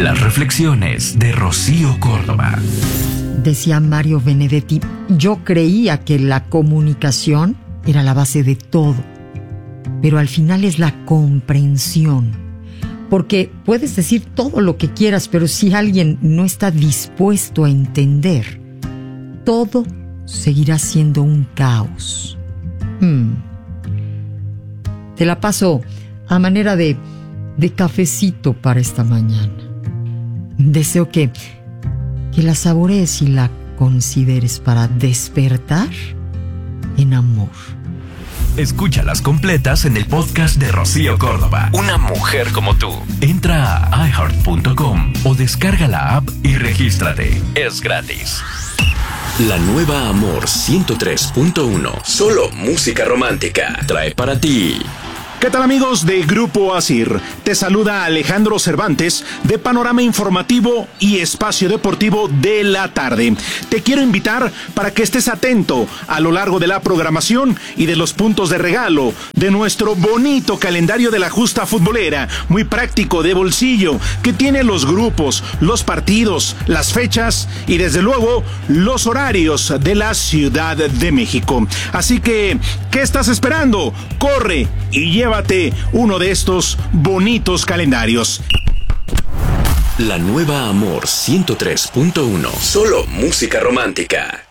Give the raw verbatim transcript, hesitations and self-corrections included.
Las reflexiones de Rocío Córdoba. Decía Mario Benedetti, yo creía que la comunicación era la base de todo, pero al final es la comprensión. Porque puedes decir todo lo que quieras, pero si alguien no está dispuesto a entender, todo seguirá siendo un caos. Hmm. Te la paso a manera de, de cafecito para esta mañana. Deseo que, que la saborees y la consideres para despertar en amor. Escúchalas completas en el podcast de Rocío Córdoba. Una mujer como tú. Entra a i heart punto com o descarga la app y regístrate. Es gratis. La nueva Amor ciento tres punto uno. Solo música romántica. Trae para ti. ¿Qué tal, amigos de Grupo Asir? Te saluda Alejandro Cervantes de Panorama Informativo y Espacio Deportivo de la Tarde. Te quiero invitar para que estés atento a lo largo de la programación y de los puntos de regalo de nuestro bonito calendario de la justa futbolera, muy práctico, de bolsillo, que tiene los grupos, los partidos, las fechas y desde luego los horarios de la Ciudad de México. Así que, ¿qué estás esperando? Corre y lleva Llévate uno de estos bonitos calendarios. La nueva Amor ciento tres punto uno. Solo música romántica.